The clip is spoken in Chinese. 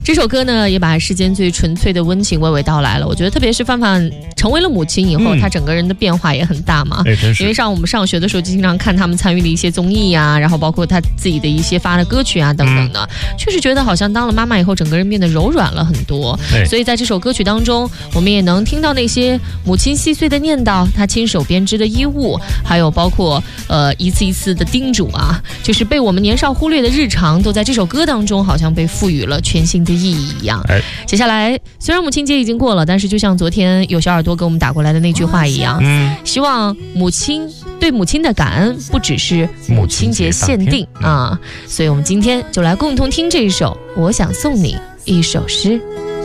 这首歌呢，也把世间最纯粹的温情娓娓道来了。我觉得，特别是范范成为了母亲以后，她整个人的变化也很大嘛。因为我们上学的时候，就经常看他们参与的一些综艺啊，然后包括她自己的一些发的歌曲啊等等的，确实觉得好像当了妈妈以后，整个人变得柔软了很多。所以在这首歌曲当中，我们也能听到那些母亲细碎的念叨，她亲手编织的衣物，还有包括一次一次的叮嘱啊，就是被我们年少忽略的日常，都在这首歌当中好像被赋予了全新的意义一样。接下来虽然母亲节已经过了，但是就像昨天有小耳朵给我们打过来的那句话一样，希望对母亲的感恩不只是母亲节限定啊。所以我们今天就来共同听这一首《我想送你一首诗》。